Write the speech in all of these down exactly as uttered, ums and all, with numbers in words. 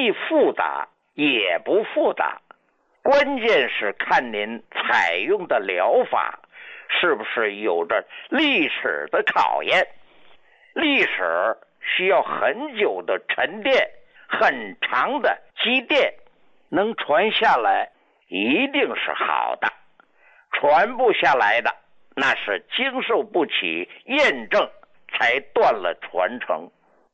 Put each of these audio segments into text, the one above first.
既复杂也不复杂，关键是看您采用的疗法是不是有着历史的考验。历史需要很久的沉淀，很长的积淀，能传下来一定是好的，传不下来的那是经受不起验证，才断了传承。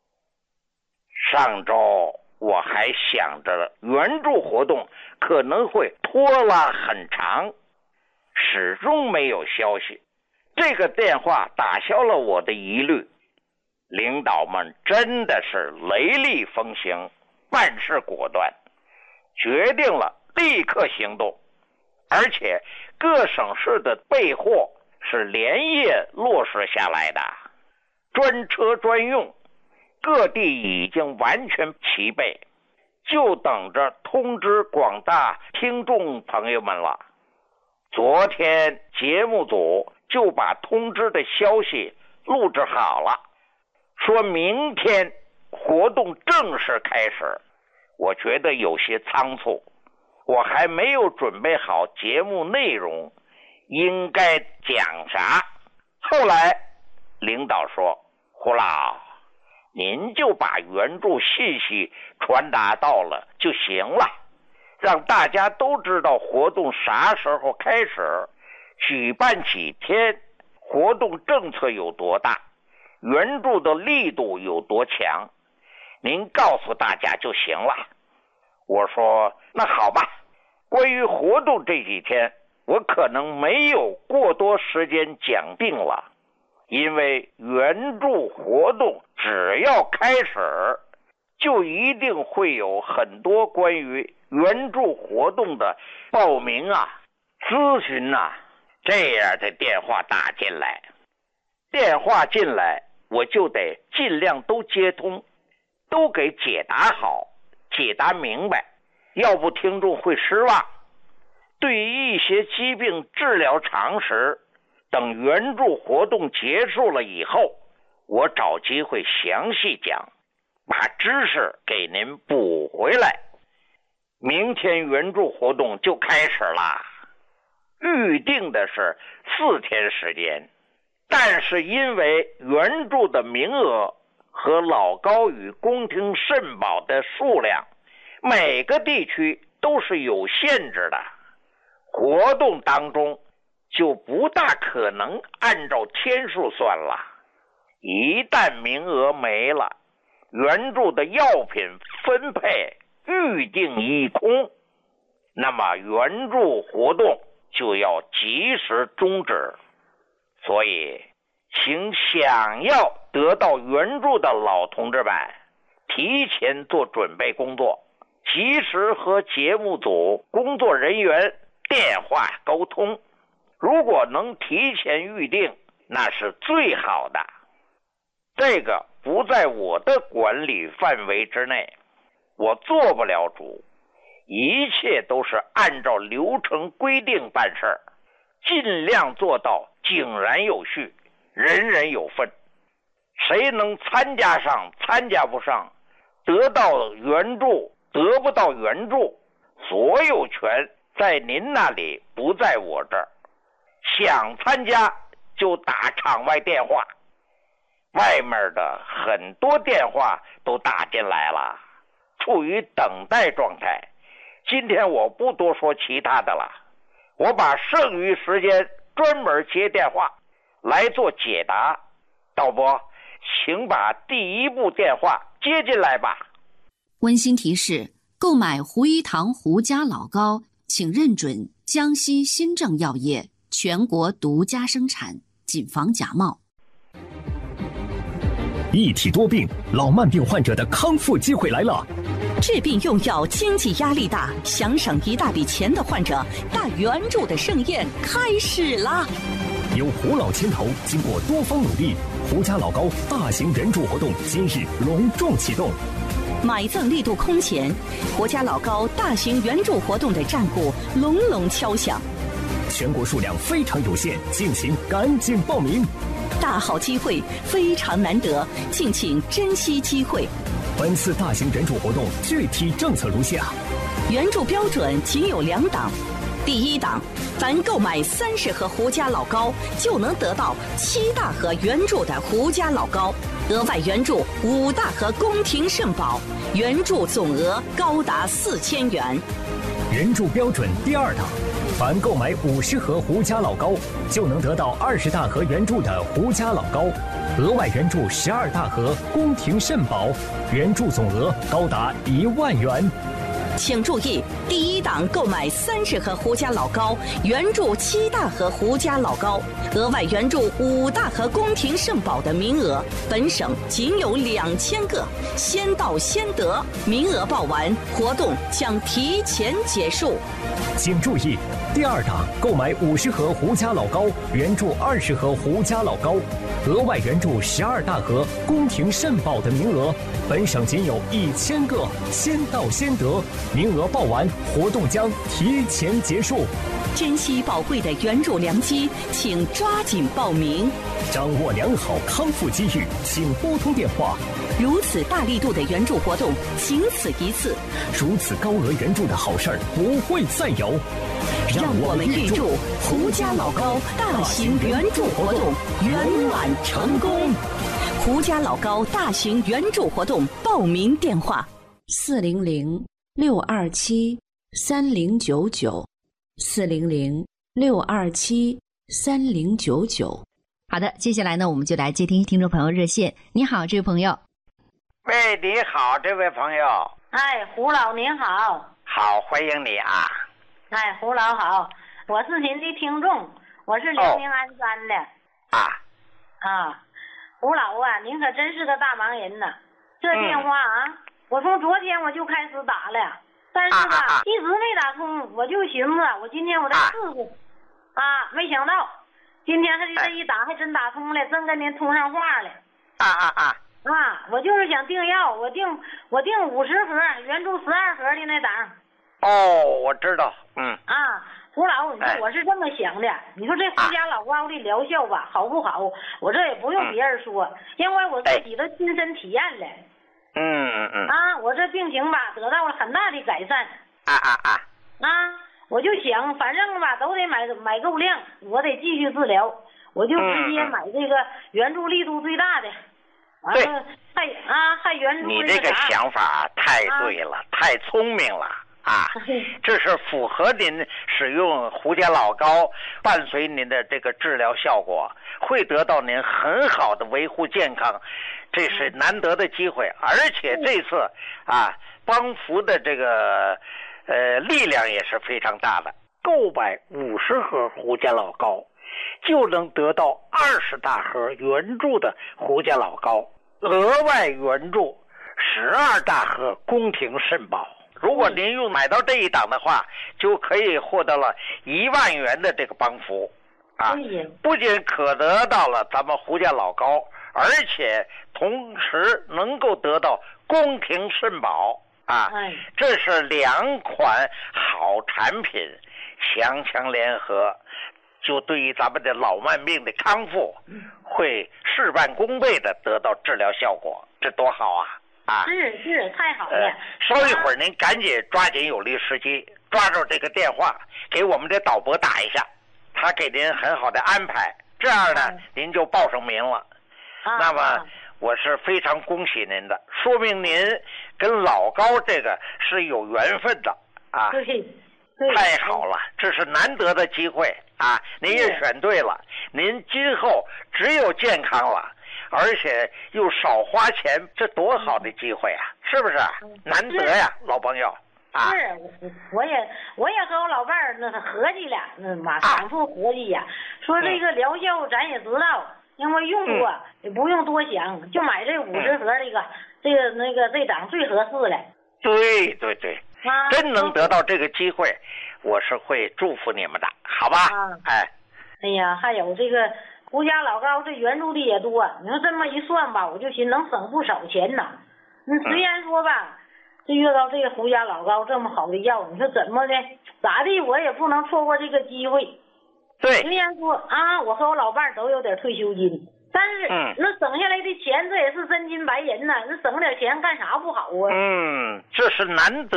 上周我还想着援助活动可能会拖拉很长，始终没有消息。这个电话打消了我的疑虑。领导们真的是雷厉风行，办事果断，决定了立刻行动。而且各省市的备货是连夜落实下来的，专车专用，各地已经完全齐备，就等着通知广大听众朋友们了。昨天节目组就把通知的消息录制好了，说明天活动正式开始。我觉得有些仓促，我还没有准备好节目内容应该讲啥。后来领导说，胡老，您就把援助信息传达到了就行了，让大家都知道活动啥时候开始，举办几天，活动政策有多大，援助的力度有多强，您告诉大家就行了。我说那好吧，关于活动这几天我可能没有过多时间讲定了，因为援助活动只要开始，就一定会有很多关于援助活动的报名啊、咨询啊这样的电话打进来。电话进来我就得尽量都接通，都给解答好，解答明白，要不听众会失望。对于一些疾病治疗常识，等援助活动结束了以后，我找机会详细讲，把知识给您补回来。明天援助活动就开始了，预定的是四天时间，但是因为援助的名额和老高与宫廷肾宝的数量，每个地区都是有限制的，活动当中就不大可能按照天数算了。一旦名额没了，援助的药品分配预定一空，那么援助活动就要及时终止。所以请想要得到援助的老同志们提前做准备工作，及时和节目组工作人员电话沟通，如果能提前预定那是最好的。这个不在我的管理范围之内，我做不了主，一切都是按照流程规定办事儿，尽量做到井然有序，人人有份。谁能参加上参加不上，得到援助得不到援助，所有权在您那里，不在我这儿。想参加就打场外电话，外面的很多电话都打进来了，处于等待状态。今天我不多说其他的了，我把剩余时间专门接电话来做解答。导播，请把第一部电话接进来吧。 温馨提示：购买胡一堂胡家老高，请认准江西新政药业全国独家生产，谨防假冒。 一体多病，老慢病患者的康复机会来了。 治病用药经济压力大，想省一大笔钱的患者，大援助的盛宴开始啦！ 由胡老牵头，经过多方努力，胡家老高大型援助活动今日隆重启动。 买赠力度空前，胡家老高大型援助活动的战鼓隆隆敲响。 全国数量非常有限，敬请赶紧报名。 大好机会非常难得，敬请珍惜机会。 本次大型援助活动具体政策如下： 援助标准仅有两档。第一档，凡购买三十盒胡家老高，就能得到七大盒援助的胡家老高，额外援助五大盒宫廷肾宝，援助总额高达四千元。 援助标准第二档，凡购买五十盒胡家老高，就能得到二十大盒援助的胡家老高，额外援助十二大盒宫廷肾宝，援助总额高达一万元。 请注意，第一档购买三十盒胡家老高，援助七大盒胡家老高，额外援助五大盒宫廷肾宝的名额，本省仅有两千个，先到先得，名额报完，活动将提前结束。 请注意，第二档购买五十盒胡家老高，援助二十盒胡家老高，额外援助十二大盒宫廷肾宝的名额，本省仅有一千个，先到先得，名额报完，活动将提前结束。 珍惜宝贵的援助良机，请抓紧报名。 掌握良好康复机遇，请拨通电话。 如此大力度的援助活动，仅此一次。 如此高额援助的好事儿不会再有。 让我们预祝胡家老高大型援助活动圆满成功。胡家老高大型援助活动报名电话： 四零零六二七三零九九，四零零六二七三零九九。好的，接下来呢，我们就来接听听众朋友热线。你好，这位朋友。 喂，你好，这位朋友。 哎，胡老您好。 好，欢迎你啊。 哎，胡老好，我是您的听众，我是辽宁鞍山的。 哦、啊。 啊，胡老啊，您可真是个大忙人呐！这电话啊，嗯、我从昨天我就开始打了，但是吧，啊啊啊一直没打通，我就寻思，我今天我再试试。啊, 啊，没想到今天他这一打还真打通了，真跟您通上话了。 啊啊啊！ 啊，我就是想订药，我订我订五十盒，援助十二盒的那档。 哦，我知道，嗯。 啊，胡老，你说我是这么想的，哎、你说这胡家老高的疗效吧，啊、好不好？我这也不用别人说，嗯、因为我自己都亲身体验了。 嗯嗯嗯。 啊，我这病情吧得到了很大的改善。 啊啊啊！ 啊，我就想，反正吧都得买买够量，我得继续治疗，我就直接买这个援助力度最大的。完了还啊还援助你这个想法太对了，啊、太聪明了。啊，这是符合您使用胡家老高，伴随您的这个治疗效果，会得到您很好的维护健康，这是难得的机会。而且这次啊，帮扶的这个呃力量也是非常大的。购买五十盒胡家老高，就能得到二十大盒援助的胡家老高，额外援助十二大盒宫廷肾宝。如果您用买到这一档的话，就可以获得了一万元的这个帮扶，啊，不仅可得到了咱们胡家老高，而且同时能够得到宫廷肾宝，啊，这是两款好产品强强联合，就对于咱们的老慢病的康复，会事半功倍的得到治疗效果，这多好啊！啊， 是是，太好了、呃！ 稍一会儿您赶紧抓紧有利时机，抓住这个电话，给我们的导播打一下，他给您很好的安排，这样呢，嗯、您就报上名了。啊、那么、啊、我是非常恭喜您的，说明您跟老高这个是有缘分的啊！ 对，对太好了，这是难得的机会啊！您也选对了，您今后只有健康了。而且又少花钱，这多好的机会啊！是不是？难得呀，老朋友啊！ 是，我也我也和我老伴儿那合计了，那马反复合计呀，啊、说这个疗效咱也知道，嗯、因为用过，嗯、也不用多想，就买这五十盒这个，嗯、这个那个这档最合适了。 对对对，啊、真能得到这个机会，我是会祝福你们的，好吧？ 啊、 哎， 哎呀，还有这个。胡家老高这援助的也多，你说这么一算吧，我就寻能省不少钱呐。你虽然说吧，这遇到这个胡家老高这么好的药，你说怎么的咋地，我也不能错过这个机会。 对， 虽然说啊，我和我老伴儿都有点退休金， 但是， 嗯， 那省下来的钱，这也是真金白银呐，那省点钱干啥不好啊？ 嗯，这是难得